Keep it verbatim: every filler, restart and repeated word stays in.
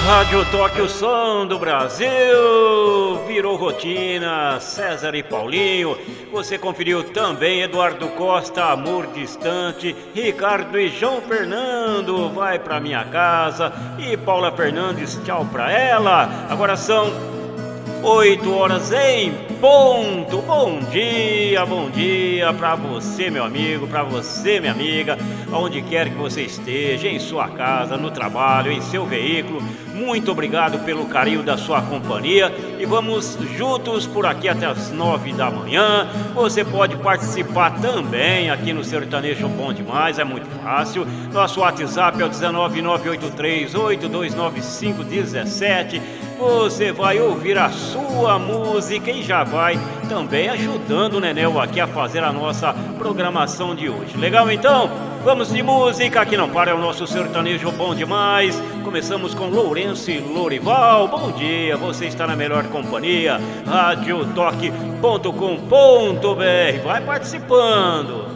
Rádio Toque, o som do Brasil, virou rotina, César e Paulinho. Você conferiu também Eduardo Costa, Amor Distante, Ricardo e João Fernando, Vai Pra Minha Casa, e Paula Fernandes, Tchau Pra Ela. Agora são oito horas em ponto. Bom dia, bom dia pra você, meu amigo, pra você, minha amiga, aonde quer que você esteja, em sua casa, no trabalho, em seu veículo. Muito obrigado pelo carinho da sua companhia e vamos juntos por aqui até as nove da manhã. Você pode participar também aqui no Sertanejo Bom Demais, é muito fácil. Nosso WhatsApp é o dezenove nove oito três oito dois nove cinco um sete. Você vai ouvir a sua música e já vai também ajudando o Nenel aqui a fazer a nossa programação de hoje. Legal então? Vamos de música, que não para, é o nosso Sertanejo Bom Demais. Começamos com Lourenço e Lorival. Bom dia, você está na melhor companhia, rádio toque ponto com ponto br. Vai participando.